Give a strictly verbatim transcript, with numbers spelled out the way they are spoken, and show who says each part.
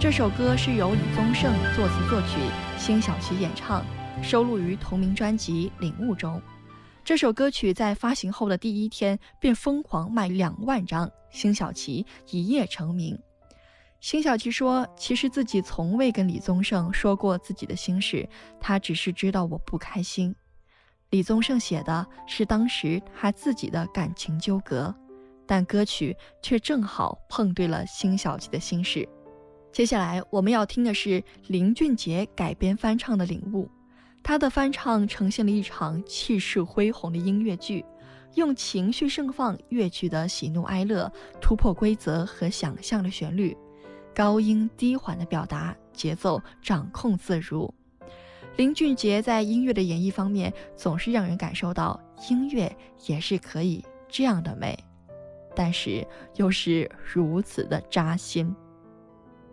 Speaker 1: 这首歌是由李宗盛作词作曲，辛晓琪演唱，收录于同名专辑《领悟》中。这首歌曲在发行后的第一天便疯狂卖两万张，辛晓琪一夜成名。辛晓琪说，其实自己从未跟李宗盛说过自己的心事，他只是知道我不开心。李宗盛写的是当时他自己的感情纠葛，但歌曲却正好碰对了辛晓琪的心事。接下来我们要听的是林俊杰改编翻唱的《领悟》，他的翻唱呈现了一场气势恢宏的音乐剧，用情绪盛放乐曲的喜怒哀乐，突破规则和想象的旋律，高音低缓的表达，节奏掌控自如。林俊杰在音乐的演绎方面总是让人感受到音乐也是可以这样的美，但是又是如此的扎心。